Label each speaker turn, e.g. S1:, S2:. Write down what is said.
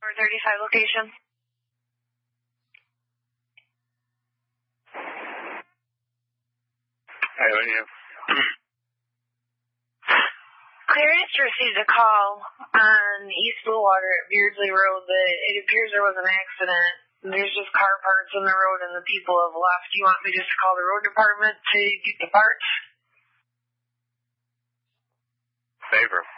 S1: 35 location.
S2: Hey, what do you?
S1: Clearance received a call on East Bluewater at Beardsley Road that it appears there was an accident. There's just car parts in the road and the people have left. Do you want me just to call the road department to get the parts?
S2: Favor.